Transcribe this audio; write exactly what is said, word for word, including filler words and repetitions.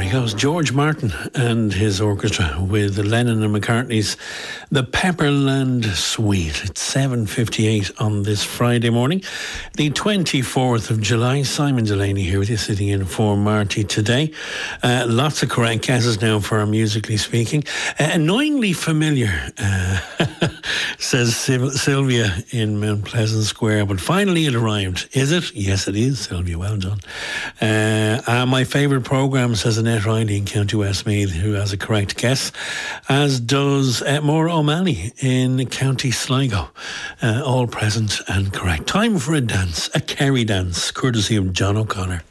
he goes, George Martin and his orchestra with Lennon and McCartney's The Pepperland Suite. It's seven fifty-eight on this Friday morning, the twenty-fourth of July. Simon Delaney here with you, sitting in for Marty today. Uh, lots of correct guesses now for our Musically Speaking. Uh, annoyingly familiar, uh, says Sil- Sylvia in Mount Pleasant Square, but finally it arrived. Is it? Yes, it is, Sylvia. Well done. Uh, uh, my favourite programme, says Annette Riley in County Westmeath, who has a correct guess, as does uh, Maura O'Malley in County Sligo. Uh, all present and correct. Time for a dance, a Kerry dance, courtesy of John O'Connor.